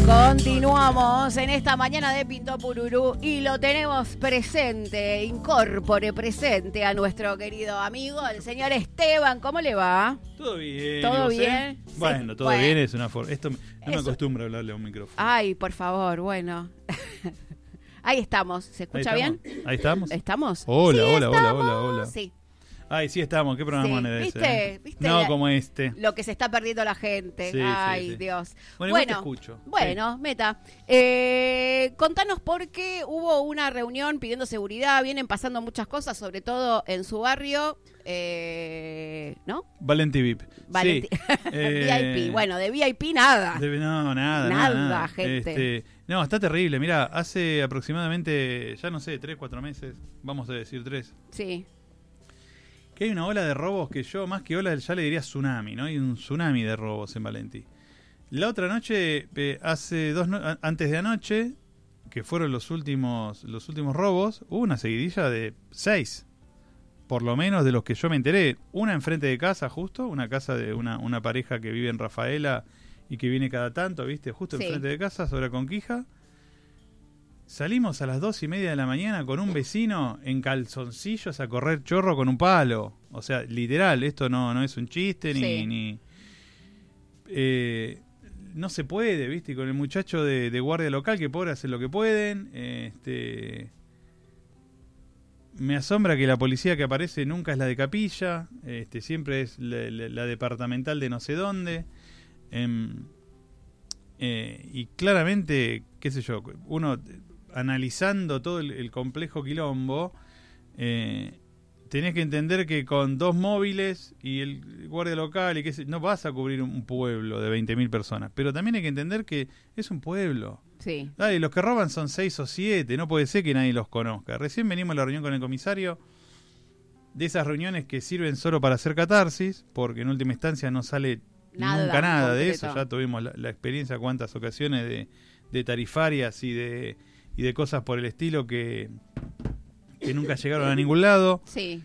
Continuamos en esta mañana de Pinto Pururú y lo tenemos presente, incorpore presente a nuestro querido amigo, el señor Esteban. ¿Cómo le va? Todo bien. ¿Todo bien? Bueno, Sí. todo bien es una forma. Esto no me acostumbro a hablarle a un micrófono. Ay, por favor, bueno. Ahí estamos. ¿Se escucha bien? Ahí estamos. ¿Estamos? Hola, Sí, hola, estamos. hola. Sí. Ay, sí estamos. ¿Qué programa Sí, es ¿viste? ese? ¿Viste No la- como este. Lo que se está perdiendo la gente. Sí, Ay, sí. Dios. Bueno, igual te escucho. Bueno, Meta. Contanos por qué hubo una reunión pidiendo seguridad. Vienen pasando muchas cosas, sobre todo en su barrio. ¿No? Valenti VIP. Valenti- Sí. VIP. Bueno, de VIP nada. No, nada. Nada, gente. No, está terrible. Mira, hace aproximadamente, ya no sé, 3, 4 meses, vamos a decir 3, Sí. que hay una ola de robos que yo, más que ola, ya le diría tsunami, ¿no? Hay un tsunami de robos en Valenti. La otra noche, antes de anoche, que fueron los últimos robos, hubo una seguidilla de 6, por lo menos de los que yo me enteré. Una enfrente de casa, justo, una casa de una pareja que vive en Rafaela y que viene cada tanto, ¿viste? Justo Sí. enfrente de casa, sobre Conquija. Salimos a las 2:30 de la mañana con un vecino en calzoncillos a correr chorro con un palo. O sea, literal, esto no es un chiste, Sí. no se puede, ¿viste? Y con el muchacho de guardia local, que pobre hacen lo que pueden. Me asombra que la policía que aparece nunca es la de Capilla, siempre es la departamental de no sé dónde. Y claramente, qué sé yo, uno analizando todo el complejo quilombo, tenés que entender que con 2 móviles y el guardia local y no vas a cubrir un pueblo de 20.000 personas, pero también hay que entender que es un pueblo. Sí. Dale, los que roban son 6 o 7, no puede ser que nadie los conozca. Recién venimos a la reunión con el comisario, de esas reuniones que sirven solo para hacer catarsis, porque en última instancia no sale nunca nada de eso. Ya tuvimos la experiencia, cuántas ocasiones de tarifarias y de cosas por el estilo que nunca llegaron a ningún lado. Sí.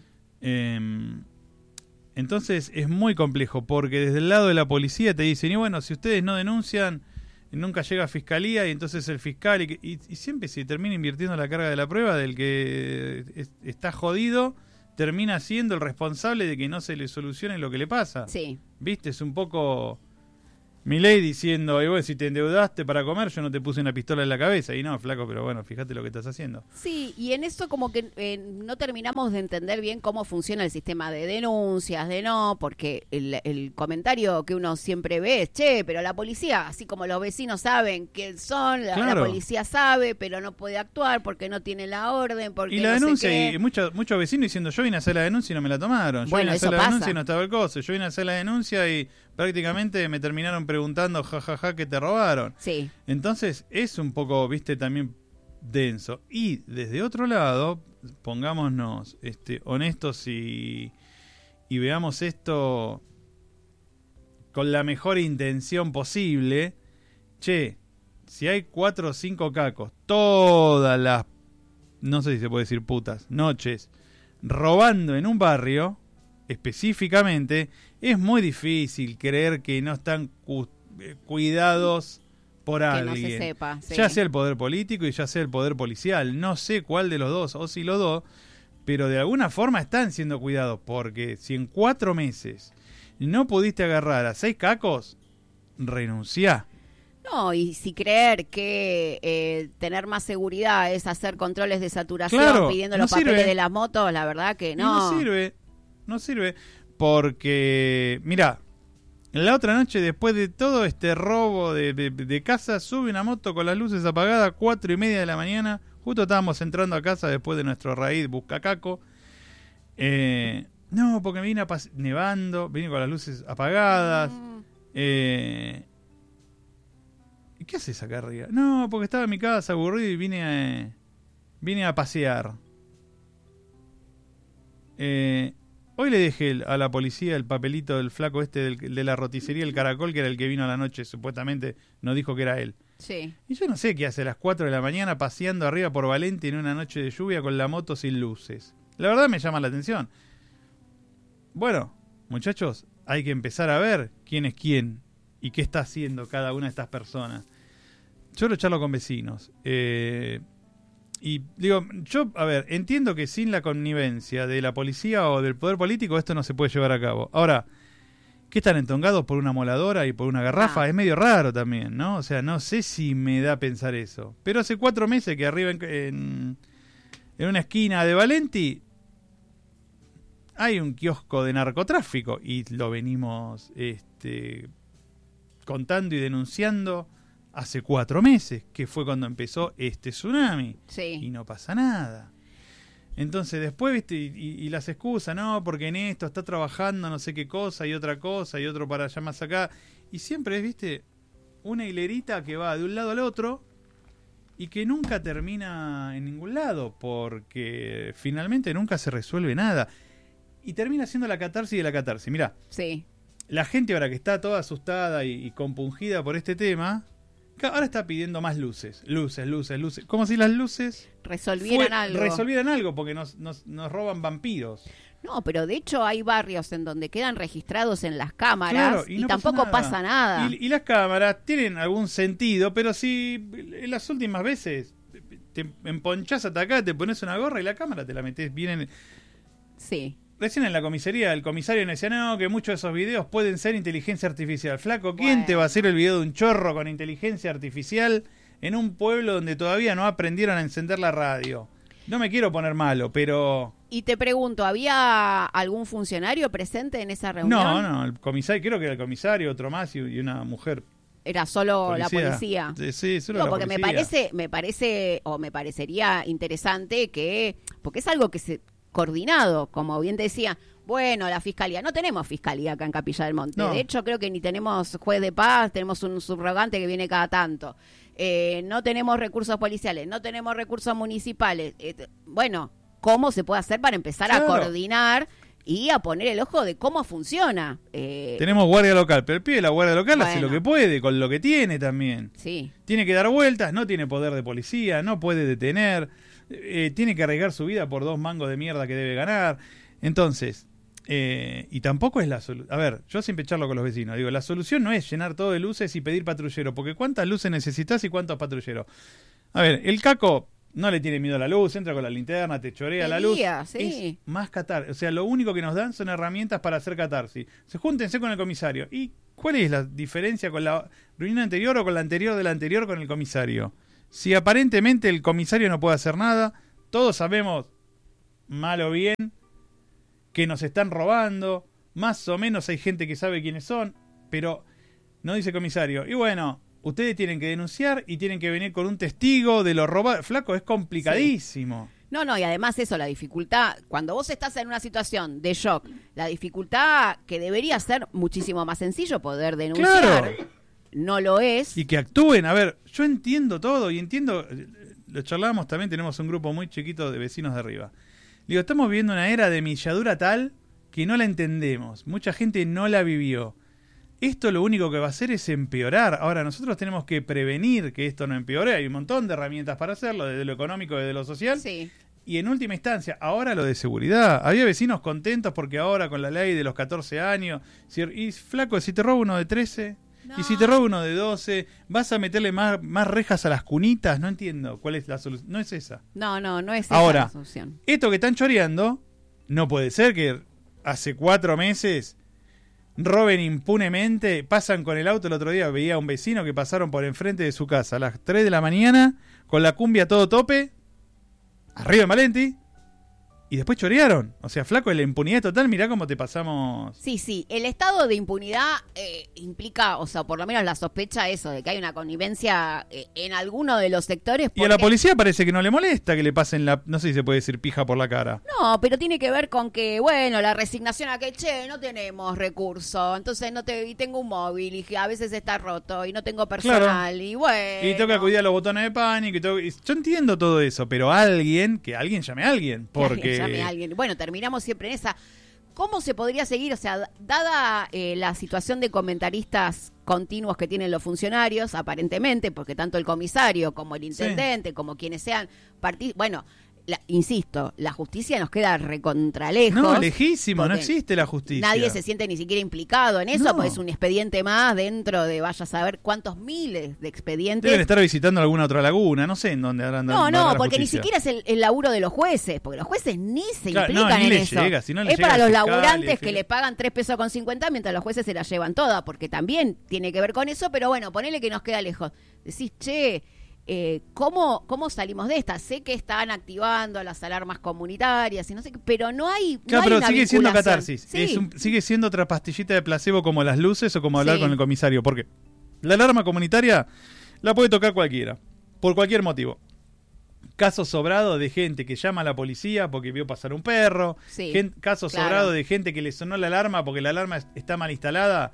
Entonces es muy complejo, porque desde el lado de la policía te dicen, y bueno, si ustedes no denuncian, nunca llega a fiscalía, y entonces el fiscal, y siempre se termina invirtiendo la carga de la prueba del que está jodido, termina siendo el responsable de que no se le solucione lo que le pasa. Sí. ¿Viste? Es un poco Milei diciendo, y bueno, si te endeudaste para comer, yo no te puse una pistola en la cabeza. Y no, flaco, pero bueno, fíjate lo que estás haciendo. Sí, y en eso como que no terminamos de entender bien cómo funciona el sistema de denuncias, porque el comentario que uno siempre ve es, che, pero la policía, así como los vecinos saben quién son, la Claro. policía sabe, pero no puede actuar porque no tiene la orden, porque Y la no denuncia, sé qué. y muchos vecinos diciendo, yo vine a hacer la denuncia y no me la tomaron. Yo Bueno, vine a hacer eso la pasa. denuncia y no estaba el coso. Yo vine a hacer la denuncia y prácticamente me terminaron preguntando, jajaja, que te robaron. Sí, Entonces es un poco, viste, también denso. Y desde otro lado, pongámonos honestos y veamos esto con la mejor intención posible. Che, si hay 4 o 5 cacos, todas las, no sé si se puede decir putas, noches, robando en un barrio, específicamente, es muy difícil creer que no están cuidados por que alguien. no se sepa. Sí. Ya sea el poder político y ya sea el poder policial. No sé cuál de los dos, o si los dos, pero de alguna forma están siendo cuidados, porque si en 4 meses no pudiste agarrar a 6 cacos, renunciá. No, y si creer que tener más seguridad es hacer controles de saturación Claro, pidiendo no los papeles sirve. de las motos, la verdad que Y no. no sirve, porque, mirá, la otra noche, después de todo este robo de casa, sube una moto con las luces apagadas, 4:30 de la mañana, justo estábamos entrando a casa después de nuestro raíz Buscacaco. No, porque me vine nevando, vine con las luces apagadas. ¿Y qué haces acá arriba? No, porque estaba en mi casa aburrido y vine a pasear. Hoy le dejé a la policía el papelito del flaco de la roticería El Caracol, que era el que vino a la noche, supuestamente nos dijo que era él. Sí. Y yo no sé qué hace a las 4 de la mañana paseando arriba por Valenti en una noche de lluvia con la moto sin luces. La verdad me llama la atención. Bueno, muchachos, hay que empezar a ver quién es quién y qué está haciendo cada una de estas personas. yo lo charlo con vecinos. Y digo, yo, a ver, entiendo que sin la connivencia de la policía o del poder político esto no se puede llevar a cabo. Ahora, ¿qué están entongados por una moladora y por una garrafa? Es medio raro también, ¿no? O sea, no sé si me da a pensar eso. Pero hace 4 meses que arriba en una esquina de Valenti hay un kiosco de narcotráfico y lo venimos contando y denunciando hace 4 meses, que fue cuando empezó este tsunami. Sí. Y no pasa nada. Entonces después, viste, y las excusas, no, porque en esto está trabajando no sé qué cosa y otra cosa y otro para allá más acá. Y siempre es, viste, una hilerita que va de un lado al otro y que nunca termina en ningún lado, porque finalmente nunca se resuelve nada. Y termina siendo la catarsis de la catarsis. Mirá, Sí. la gente ahora que está toda asustada y compungida por este tema, ahora está pidiendo más luces. Luces. Como si las luces resolvieran algo, porque nos roban vampiros. No, pero de hecho hay barrios en donde quedan registrados en las cámaras, Claro, y no tampoco pasa nada. Y las cámaras tienen algún sentido, pero si en las últimas veces te emponchás hasta acá, te pones una gorra y la cámara te la metés bien en... Sí. Recién en la comisaría, el comisario nos decía, no, que muchos de esos videos pueden ser inteligencia artificial. Flaco, ¿quién te va a hacer el video de un chorro con inteligencia artificial en un pueblo donde todavía no aprendieron a encender la radio? No me quiero poner malo, pero... Y te pregunto, ¿había algún funcionario presente en esa reunión? No, el comisario, creo que era el comisario, otro más y una mujer. Era solo la policía. Sí, solo la porque policía. me parecería interesante que, porque es algo que se coordinado, como bien te decía, bueno, la fiscalía, no tenemos fiscalía acá en Capilla del Monte, No. De hecho creo que ni tenemos juez de paz, tenemos un subrogante que viene cada tanto, no tenemos recursos policiales, no tenemos recursos municipales, bueno, ¿cómo se puede hacer para empezar a coordinar y a poner el ojo de cómo funciona? Tenemos guardia local, pero el pibe de la guardia local hace lo que puede, con lo que tiene también. Sí. Tiene que dar vueltas, no tiene poder de policía, no puede detener, tiene que arriesgar su vida por 2 mangos de mierda que debe ganar. Entonces, y tampoco es la solución. A ver, yo siempre charlo con los vecinos, digo, la solución no es llenar todo de luces y pedir patrullero, porque ¿cuántas luces necesitas y cuántos patrulleros? A ver, el caco no le tiene miedo a la luz, entra con la linterna, te chorea la luz. Sí. Es más catarsis. O sea, lo único que nos dan son herramientas para hacer catarsis. Júntense con el comisario. ¿Y cuál es la diferencia con la reunión anterior o con la anterior de la anterior con el comisario? Si aparentemente el comisario no puede hacer nada, todos sabemos, mal o bien, que nos están robando, más o menos hay gente que sabe quiénes son, pero no dice comisario. Y bueno, ustedes tienen que denunciar y tienen que venir con un testigo de lo robado. Flaco, es complicadísimo. Sí. No, y además eso, la dificultad, cuando vos estás en una situación de shock, la dificultad que debería ser muchísimo más sencillo poder denunciar, Claro. No lo es. Y que actúen. A ver, yo entiendo todo y entiendo, lo charlamos también, tenemos un grupo muy chiquito de vecinos de arriba. Digo, estamos viviendo una era de milladura tal que no la entendemos. Mucha gente no la vivió. Esto lo único que va a hacer es empeorar. Ahora, nosotros tenemos que prevenir que esto no empeore. Hay un montón de herramientas para hacerlo, desde lo económico, desde lo social. Sí. Y en última instancia, ahora lo de seguridad. Había vecinos contentos porque ahora con la ley de los 14 años... Y flaco, si te roba uno de 13... No. Y si te roba uno de 12, ¿vas a meterle más rejas a las cunitas? No entiendo cuál es la solución. No es esa. No es esa Ahora, la solución. Esto que están choreando, no puede ser que hace 4 meses roben impunemente, pasan con el auto. El otro día veía a un vecino que pasaron por enfrente de su casa a las 3 de la mañana, con la cumbia a todo tope, arriba en Valenti, y después chorearon. O sea, flaco, la impunidad total, mirá cómo te pasamos. Sí, el estado de impunidad implica, o sea, por lo menos la sospecha eso, de que hay una connivencia en alguno de los sectores. Y a la policía parece que no le molesta que le pasen no sé si se puede decir pija por la cara. No, pero tiene que ver con que, bueno, la resignación a que, no tenemos recursos, entonces y tengo un móvil y a veces está roto y no tengo personal, claro. Y bueno. Y tengo que acudir a los botones de pánico y yo entiendo todo eso, pero alguien llame a alguien, porque... Llame a alguien. Bueno, terminamos siempre en esa. ¿Cómo se podría seguir? O sea, dada la situación de comentaristas continuos que tienen los funcionarios, aparentemente, porque tanto el comisario como el intendente, como quienes sean bueno, insisto, la justicia nos queda recontralejos. No, lejísimo, no existe la justicia. Nadie se siente ni siquiera implicado en eso, No. porque es un expediente más dentro de vaya a saber cuántos miles de expedientes. Deben estar visitando alguna otra laguna, no sé en dónde habrán dado. No, porque ni siquiera es el laburo de los jueces, porque los jueces ni se implican ni en le eso. llega, si no le es llega para al los fiscal, laburantes que le pagan 3 pesos con 50, mientras los jueces se la llevan toda, porque también tiene que ver con eso, pero bueno, ponele que nos queda lejos. Decís, che, ¿cómo salimos de esta? Sé que están activando las alarmas comunitarias y no sé qué, pero no hay. Claro, no hay pero sigue siendo catarsis. Sí. Sigue siendo otra pastillita de placebo como las luces o como hablar Sí. con el comisario. Porque la alarma comunitaria la puede tocar cualquiera, por cualquier motivo. Casos sobrados de gente que llama a la policía porque vio pasar un perro. Sí, Casos claro. sobrados de gente que le sonó la alarma porque la alarma está mal instalada.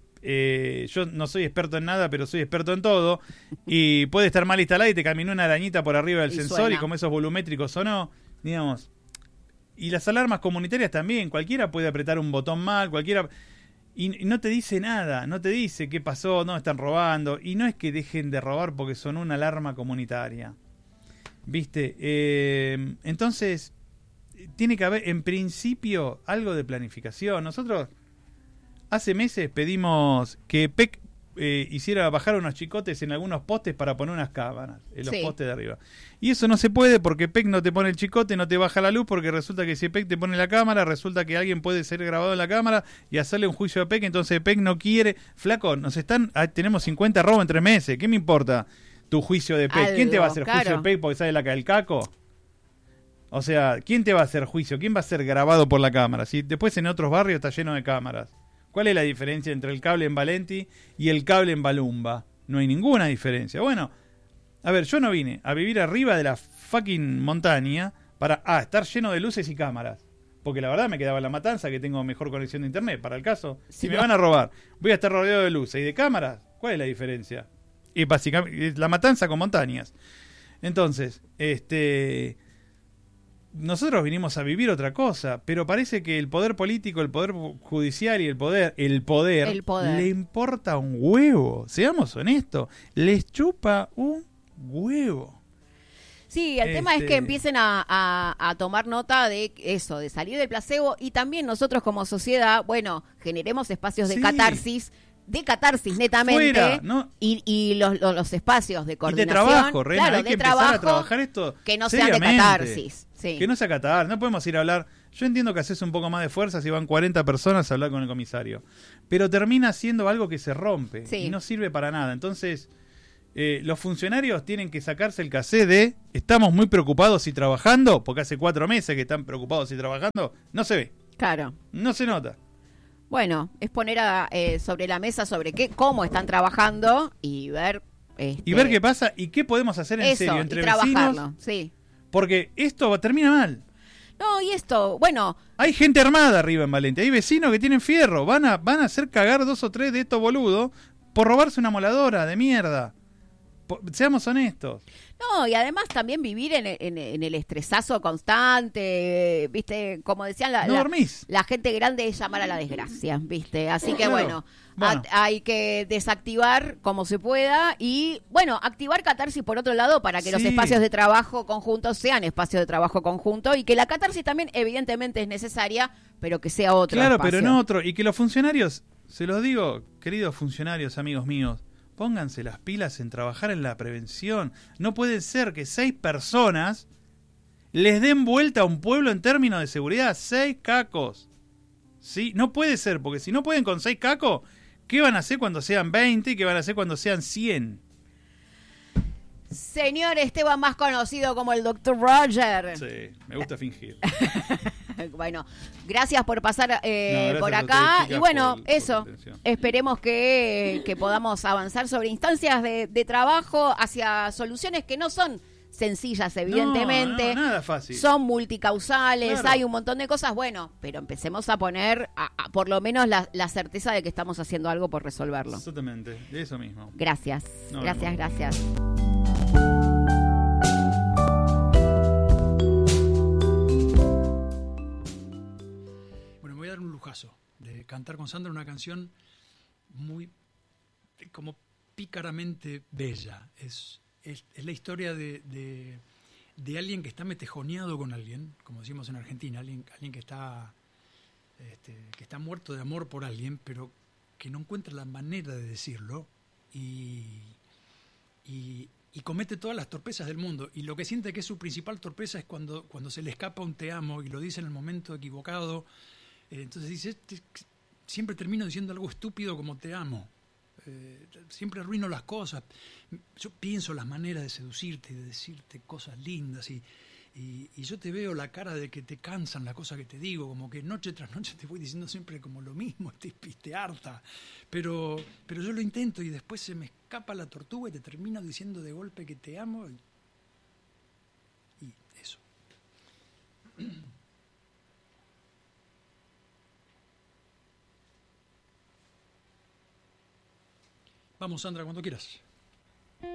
Yo no soy experto en nada, pero soy experto en todo. Y puede estar mal instalada y te caminó una arañita por arriba del Y sensor suena. y como esos volumétricos sonó, digamos. Y las alarmas comunitarias también. Cualquiera puede apretar un botón mal, cualquiera. Y no te dice nada, no te dice qué pasó, no están robando. Y no es que dejen de robar porque sonó una alarma comunitaria. ¿Viste? Entonces, tiene que haber, en principio, algo de planificación. Nosotros, hace meses, pedimos que PEC hiciera bajar unos chicotes en algunos postes para poner unas cámaras en los Sí. postes de arriba. Y eso no se puede porque PEC no te pone el chicote, no te baja la luz, porque resulta que si PEC te pone la cámara, resulta que alguien puede ser grabado en la cámara y hacerle un juicio a PEC, entonces PEC no quiere. Flaco, tenemos 50 robos en 3 meses, ¿qué me importa tu juicio de PEC? ¿Quién te va a hacer juicio claro. de PEC porque sale el caco? O sea, ¿quién te va a hacer juicio? ¿Quién va a ser grabado por la cámara? Si después en otros barrios está lleno de cámaras. ¿Cuál es la diferencia entre el cable en Valenti y el cable en Balumba? No hay ninguna diferencia. Bueno, a ver, yo no vine a vivir arriba de la fucking montaña para estar lleno de luces y cámaras. Porque la verdad me quedaba en La Matanza, que tengo mejor conexión de internet. Para el caso, si me van a robar, voy a estar rodeado de luces y de cámaras. ¿Cuál es la diferencia? Y básicamente, La Matanza con montañas. Entonces, nosotros vinimos a vivir otra cosa, pero parece que el poder político, el poder judicial y el poder le importa un huevo. Seamos honestos, les chupa un huevo. Sí, el tema es que empiecen a tomar nota de eso, de salir del placebo, y también nosotros como sociedad, bueno, generemos espacios de catarsis netamente. Fuera, ¿no? y los espacios de coordinación. Y de trabajo, Rena, claro, hay de que empezar trabajo, a trabajar esto que no sean de seriamente. catarsis. Sí. Que no sea catarsis, no podemos ir a hablar. Yo entiendo que haces un poco más de fuerza si van 40 personas a hablar con el comisario, pero termina siendo algo que se rompe y no sirve para nada. Entonces, los funcionarios tienen que sacarse el cassette de estamos muy preocupados y trabajando, porque hace 4 meses que están preocupados y trabajando, no se ve. Claro. No se nota. Bueno, es poner sobre la mesa cómo están trabajando y ver... Y ver qué pasa y qué podemos hacer en serio entre vecinos. Sí. Porque esto termina mal. No, y esto, bueno... Hay gente armada arriba en Valente, hay vecinos que tienen fierro, van a hacer cagar 2 o 3 de estos boludos por robarse una moladora de mierda. Seamos honestos. No, y además también vivir en el estresazo constante, ¿viste? Como decían, la gente grande es llamar a la desgracia, ¿viste? Así que bueno. Hay que desactivar como se pueda y, bueno, activar catarsis por otro lado para que los espacios de trabajo conjuntos sean espacios de trabajo conjunto y que la catarsis también evidentemente es necesaria, pero que sea otro Claro, espacio. pero no otro. Y que los funcionarios, se los digo, queridos funcionarios, amigos míos, pónganse las pilas en trabajar en la prevención. No puede ser que 6 personas les den vuelta a un pueblo en términos de seguridad. 6 cacos. ¿Sí? No puede ser, porque si no pueden con 6 cacos, ¿qué van a hacer cuando sean 20 y qué van a hacer cuando sean 100? Señor Esteban, más conocido como el Dr. Roger. Sí, me gusta fingir. Bueno, gracias por pasar gracias por a acá. ustedes, chicas, Y bueno, por eso, la atención. esperemos que podamos avanzar sobre instancias de trabajo hacia soluciones que no son sencillas, evidentemente. No, nada fácil. Son multicausales, Claro. Hay un montón de cosas. Bueno, pero empecemos a poner por lo menos la certeza de que estamos haciendo algo por resolverlo. Exactamente, eso mismo. Gracias, No, gracias. Bueno, me voy a dar un lujazo de cantar con Sandra una canción muy como pícaramente bella. Es la historia de de alguien que está metejoneado con alguien, como decimos en Argentina, alguien que está muerto de amor por alguien, pero que no encuentra la manera de decirlo y comete todas las torpezas del mundo. Y lo que siente que es su principal torpeza es cuando se le escapa un te amo y lo dice en el momento equivocado. Entonces dice, siempre termino diciendo algo estúpido como te amo. Siempre arruino las cosas. Yo pienso las maneras de seducirte y de decirte cosas lindas y yo te veo la cara de que te cansan las cosas que te digo, como que noche tras noche te voy diciendo siempre como lo mismo, te harta. Pero yo lo intento y después se me escapa la tortuga y te termino diciendo de golpe que te amo. Y eso. Vamos, Sandra, cuando quieras.